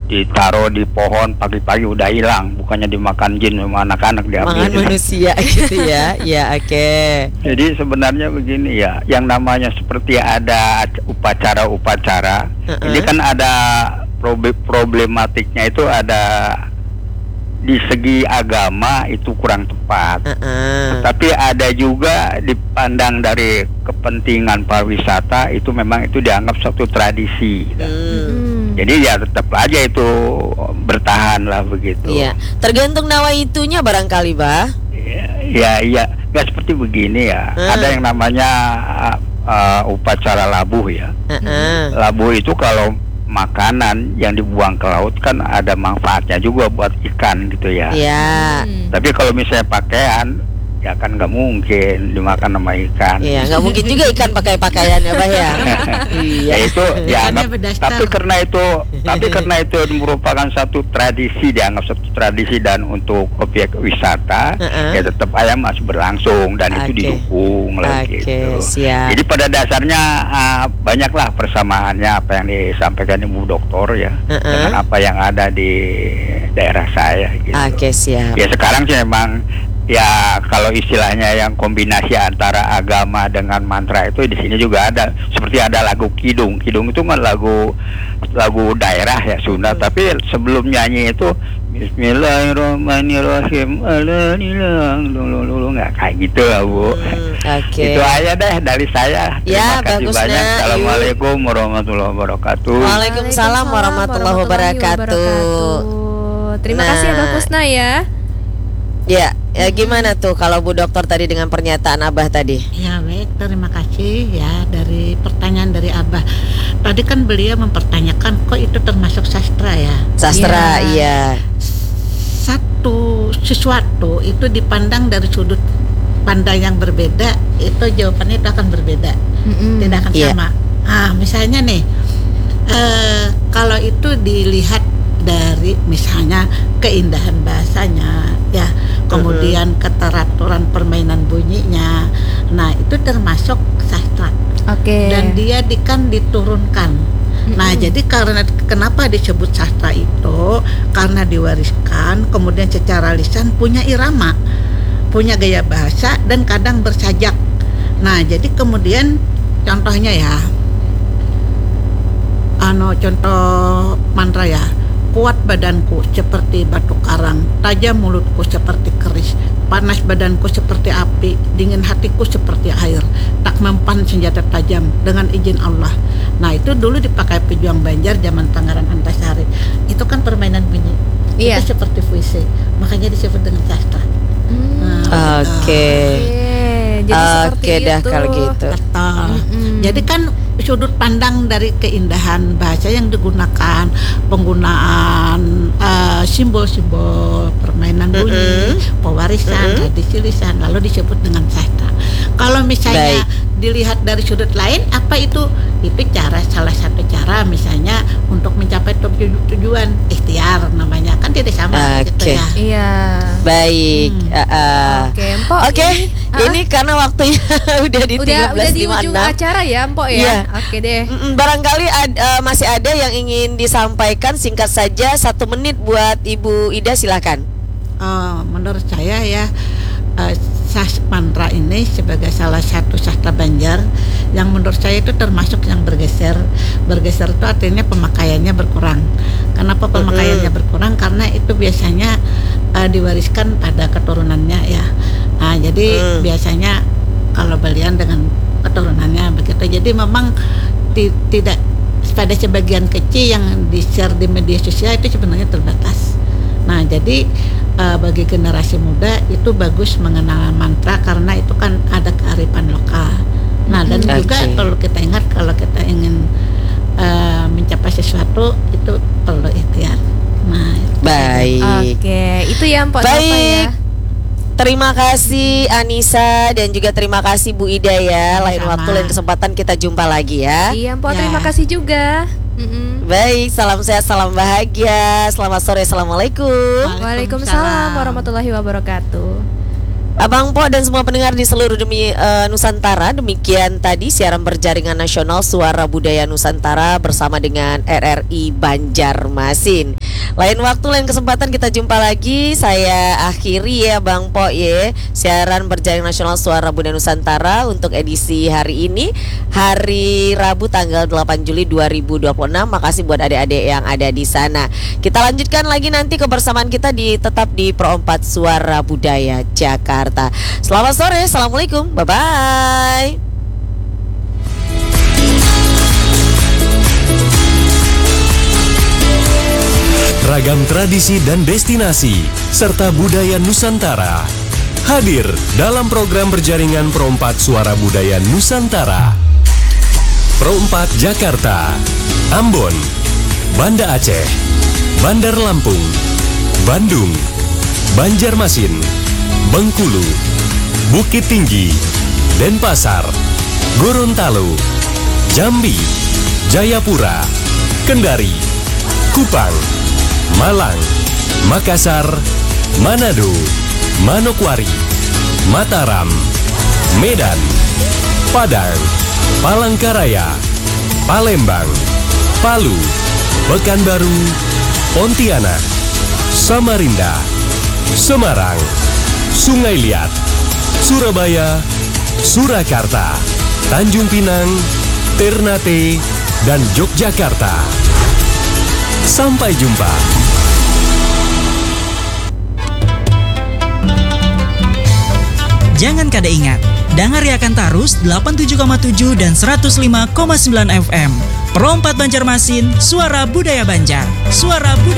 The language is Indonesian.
ditaruh di pohon pagi-pagi udah hilang, bukannya dimakan jin sama anak-anak diambil. Makan manusia gitu ya. Ya, oke. Jadi sebenarnya begini ya, yang namanya seperti ada upacara-upacara, ini kan ada problematiknya itu ada di segi agama itu kurang tepat. Tapi ada juga dipandang dari kepentingan pariwisata itu memang itu dianggap suatu tradisi. Jadi ya tetap aja itu bertahan lah begitu. Iya, tergantung nawaitunya barangkali, Bah. Iya, nggak seperti begini ya. Ada yang namanya upacara labuh ya. Labuh itu kalau makanan yang dibuang ke laut kan ada manfaatnya juga buat ikan gitu ya. Iya. Tapi kalau misalnya pakaian, ya kan nggak mungkin dimakan sama ikan. Iya, nggak mungkin juga ikan pakai pakaian ya, Bah ya. Iya. Ya itu dianggap, tapi karena itu merupakan satu tradisi, dianggap satu tradisi dan untuk objek wisata, ya tetap ayam masih berlangsung dan itu didukung lah gitu. Siap. Jadi pada dasarnya banyaklah persamaannya apa yang disampaikan Ibu Doktor ya dengan apa yang ada di daerah saya gitu. Oke, siap. Ya sekarang sih memang ya kalau istilahnya yang kombinasi antara agama dengan mantra itu di sini juga ada, seperti ada lagu kidung. Kidung itu kan lagu daerah ya Sunda, tapi sebelum nyanyi itu Bismillahirrahmanirrahim lulu nggak kayak gitu lah Bu. Itu aja deh dari saya. Terima kasih banyak. Assalamualaikum warahmatullahi wabarakatuh. Waalaikumsalam warahmatullahi wabarakatuh. Terima kasih ya Mbak Kusna ya. Ya, gimana tuh kalau Bu Dokter tadi dengan pernyataan Abah tadi? Ya baik, terima kasih ya dari pertanyaan dari Abah. Tadi kan beliau mempertanyakan kok itu termasuk sastra ya? Sastra, iya. Sesuatu itu dipandang dari sudut pandang yang berbeda, itu jawabannya itu akan berbeda, tidak akan sama. Misalnya nih, kalau itu dilihat dari misalnya keindahan bahasanya ya, kemudian keteraturan permainan bunyinya, nah itu termasuk sastra. Dan dia diturunkan. Nah jadi karena kenapa disebut sastra itu, karena diwariskan, kemudian secara lisan punya irama, punya gaya bahasa dan kadang bersajak. Nah jadi kemudian contohnya ya, contoh mantra ya, kuat badanku seperti batu karang, tajam mulutku seperti keris, panas badanku seperti api, dingin hatiku seperti air, tak mempan senjata tajam dengan izin Allah. Nah itu dulu dipakai pejuang Banjar zaman Pangeran Antasari. Itu kan permainan bunyi. Itu seperti puisi, makanya disebut dengan sastra. Jadi seperti dah itu. kalau gitu. Jadi kan sudut pandang dari keindahan bahasa yang digunakan, penggunaan simbol-simbol permainan bunyi, pewarisan, tradisi lisan, lalu disebut dengan sastra. Kalau misalnya dilihat dari sudut lain, apa itu? Itu salah satu cara misalnya untuk mencapai tujuan, ikhtiar namanya, kan tidak sama gitu ya. Iya. Baik. Oke, ini karena waktunya udah di 13.56. Udah di ujung acara ya, Mpok ya. Oke deh. Barangkali masih ada yang ingin disampaikan, singkat saja 1 menit buat Ibu Ida, silakan. Menurut saya ya, mantra ini sebagai salah satu sastra Banjar yang menurut saya itu termasuk yang bergeser itu artinya pemakaiannya berkurang. Kenapa pemakaiannya berkurang? Karena itu biasanya diwariskan pada keturunannya ya. Jadi biasanya kalau belian dengan keturunannya begitu. Jadi memang tidak pada sebagian kecil yang di-share di media sosial itu sebenarnya terbatas. Nah jadi bagi generasi muda itu bagus mengenal mantra karena itu kan ada kearifan lokal. Nah dan juga perlu kita ingat kalau kita ingin mencapai sesuatu itu perlu ikhtiar. Nah baik. Itu ya Mpok. Baik. Terima kasih Anissa dan juga terima kasih Bu Ida ya. Lain waktu lain kesempatan kita jumpa lagi ya. Iya Mpok, terima kasih juga. Baik, salam sehat, salam bahagia. Selamat sore, assalamualaikum. Waalaikumsalam warahmatullahi wabarakatuh. Abang Po dan semua pendengar di seluruh Nusantara, demikian tadi siaran berjaringan nasional Suara Budaya Nusantara bersama dengan RRI Banjarmasin. Lain waktu, lain kesempatan kita jumpa lagi. Saya akhiri ya Bang Po ya, siaran berjaringan nasional Suara Budaya Nusantara untuk edisi hari ini, hari Rabu tanggal 8 Juli 2026. Makasih buat adik-adik yang ada di sana. Kita lanjutkan lagi nanti kebersamaan kita tetap di Pro 4 Suara Budaya Jakarta. Selamat sore, assalamualaikum, bye bye. Ragam tradisi dan destinasi serta budaya Nusantara hadir dalam program berjaringan Pro 4 Suara Budaya Nusantara. Pro 4 Jakarta, Ambon, Banda Aceh, Bandar Lampung, Bandung, Banjarmasin, Bengkulu, Bukit Tinggi, Denpasar, Gorontalo, Jambi, Jayapura, Kendari, Kupang, Malang, Makassar, Manado, Manokwari, Mataram, Medan, Padang, Palangkaraya, Palembang, Palu, Pekanbaru, Pontianak, Samarinda, Semarang, Sungai Liat, Surabaya, Surakarta, Tanjung Pinang, Ternate, dan Yogyakarta. Sampai jumpa. Jangan kada ingat, dangariakan tarus 87,7 dan 105,9 FM. Pro 4 Banjarmasin, Suara Budaya Banjar. Suara Budaya